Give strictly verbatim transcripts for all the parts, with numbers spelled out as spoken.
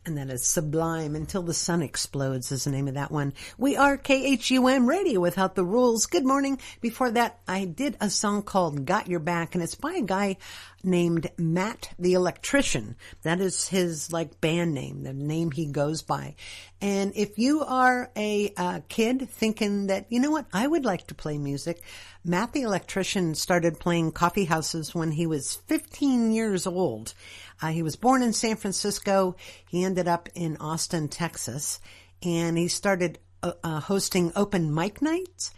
And that is Sublime. Until the Sun Explodes is the name of that one. We are K H U M Radio Without the Rules. Good morning. Before that, I did a song called Got Your Back, and it's by a guy named Matt the Electrician. That is his, like, band name, the name he goes by. And if you are a uh, kid thinking that, you know what, I would like to play music, Matt the Electrician started playing coffee houses when he was fifteen years old. Uh, he was born in San Francisco. He ended up in Austin, Texas, and he started uh, uh, hosting open mic nights.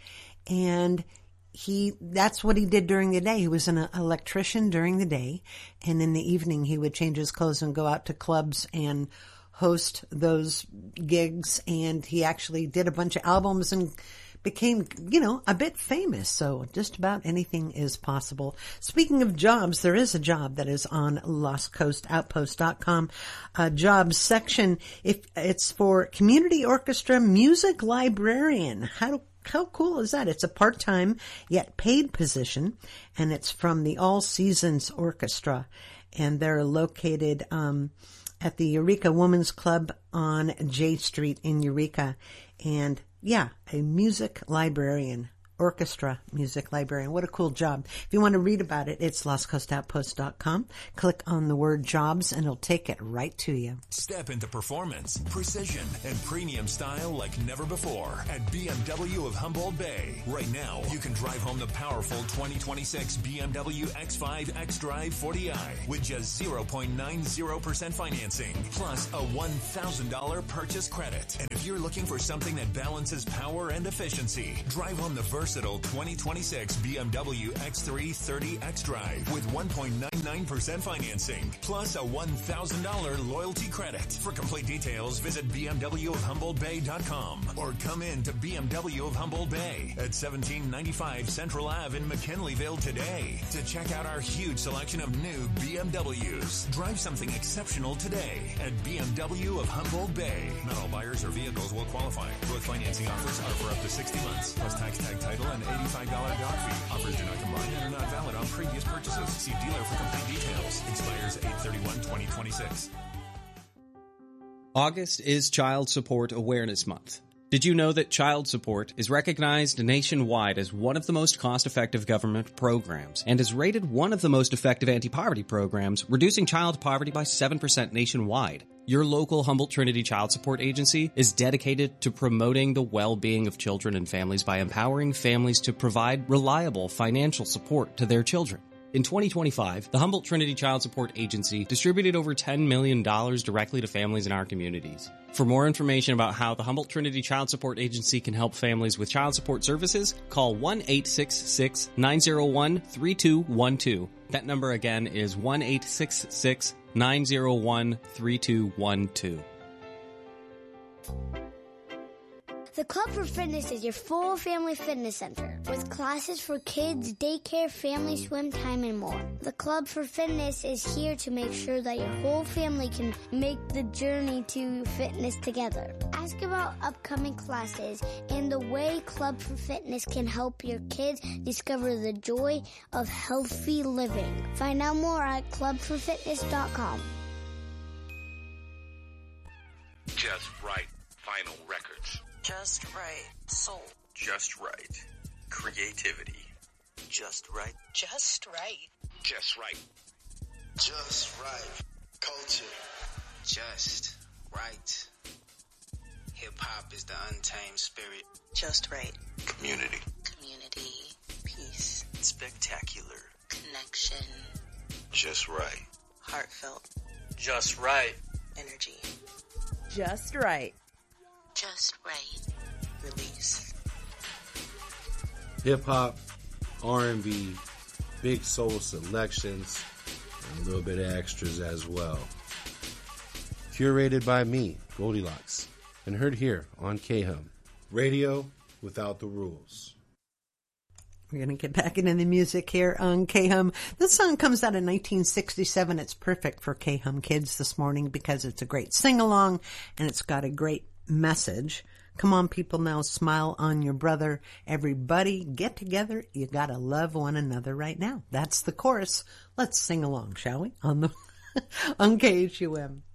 And he, that's what he did during the day. He was an electrician during the day, and in the evening he would change his clothes and go out to clubs and host those gigs. And he actually did a bunch of albums and became, you know, a bit famous. So just about anything is possible. Speaking of jobs, there is a job that is on lost coast outpost dot com, a jobs section. If it's for community orchestra music librarian. How How cool is that? It's a part-time yet paid position, and it's from the All Seasons Orchestra, and they're located um, at the Eureka Women's Club on J Street in Eureka. And yeah, a music librarian, orchestra music librarian. What a cool job. If you want to read about it, it's lost coast outpost dot com. Click on the word jobs and it'll take it right to you. Step into performance, precision, and premium style like never before at B M W of Humboldt Bay. Right now, you can drive home the powerful twenty twenty-six B M W X five X-Drive forty i with just zero point nine zero percent financing, plus a one thousand dollars purchase credit. And if you're looking for something that balances power and efficiency, drive home the versatile twenty twenty-six B M W X three thirty X-Drive with one point nine nine percent financing, plus a one thousand dollars loyalty credit. For complete details, visit B M W of Humboldt Bay dot com or come in to B M W of Humboldt Bay at seventeen ninety-five Central Ave in McKinleyville today to check out our huge selection of new B M Ws. Drive something exceptional today at B M W of Humboldt Bay. Not all buyers or vehicles will qualify. Both financing offers are for up to sixty months, plus tax tag title and eighty-five dollars dock fee. Offers do not combine and are not valid on previous purchases. See dealer for complete details. Expires eight thirty-one twenty twenty-six. August is Child Support Awareness Month. Did you know that child support is recognized nationwide as one of the most cost-effective government programs and is rated one of the most effective anti-poverty programs, reducing child poverty by seven percent nationwide? Your local Humboldt Trinity Child Support Agency is dedicated to promoting the well-being of children and families by empowering families to provide reliable financial support to their children. In twenty twenty-five, the Humboldt Trinity Child Support Agency distributed over ten million dollars directly to families in our communities. For more information about how the Humboldt Trinity Child Support Agency can help families with child support services, call one eight six six, nine zero one, three two one two. That number again is one eight six six, nine zero one, three two one two. The Club for Fitness is your full family fitness center with classes for kids, daycare, family swim time, and more. The Club for Fitness is here to make sure that your whole family can make the journey to fitness together. Ask about upcoming classes and the way Club for Fitness can help your kids discover the joy of healthy living. Find out more at club for fitness dot com. Just Right Vinyl Records. Just right soul. Just right creativity. Just right. Just right. Just right. Just right culture. Just right. Hip hop is the untamed spirit. Just right. Community. Community. Peace. Spectacular. Connection. Just right. Heartfelt. Just right. Energy. Just right. Just right. Release. Hip hop, R and B, big soul selections, and a little bit of extras as well. Curated by me, Goldilocks, and heard here on K H U M, Radio Without the Rules. We're going to get back into the music here on K H U M. This song comes out in nineteen sixty-seven. It's perfect for K H U M kids this morning because it's a great sing-along and it's got a great message. Come on, people, now smile on your brother. Everybody get together. You got to love one another right now. That's the chorus. Let's sing along, shall we? On the on K H U M.